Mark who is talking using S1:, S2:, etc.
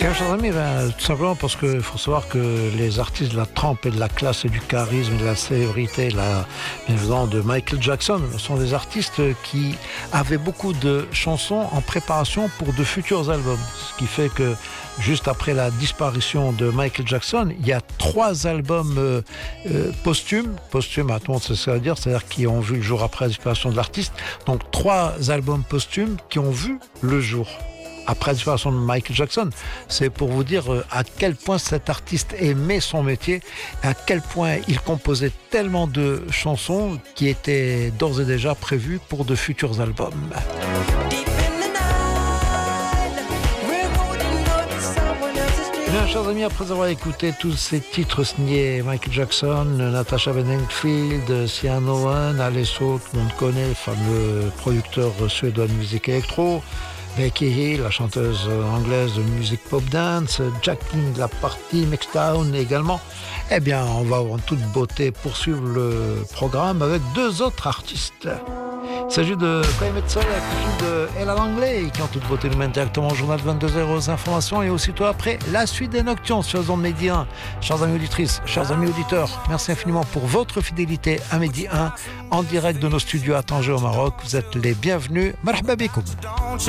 S1: Et chers amis, tout simplement parce qu'il faut savoir que les artistes de la trempe et de la classe et du charisme, de la célébrité, bien évidemment de Michael Jackson, sont des artistes qui avaient beaucoup de chansons en préparation pour de futurs albums. Ce qui fait que juste après la disparition de Michael Jackson, il y a 3 albums posthumes, à tout le monde, c'est-à-dire qui ont vu le jour après la disparition de l'artiste. Donc 3 albums posthumes qui ont vu le jour après la disparition de Michael Jackson. C'est pour vous dire à quel point cet artiste aimait son métier, à quel point il composait tellement de chansons qui étaient d'ores et déjà prévues pour de futurs albums. Bien, chers amis, après avoir écouté tous ces titres signés Michael Jackson, Natasha Bedingfield, Sian Owen, Alesso, tout le monde connaît, le fameux producteur suédois de musique électro, Becky Hill, la chanteuse anglaise de musique pop dance, Jacqueline de la partie Mixdown également. Eh bien, on va en toute beauté poursuivre le programme avec 2 autres artistes. Il s'agit de Climate Soul et de Ella Langley qui en toute beauté nous mène directement au journal 22h aux informations et aussitôt après la suite des Nocturnes sur les ondes Midi 1. Chers amis auditrices, chers amis auditeurs, merci infiniment pour votre fidélité à Midi 1 en direct de nos studios à Tanger au Maroc. Vous êtes les bienvenus. Marhaba bikoum.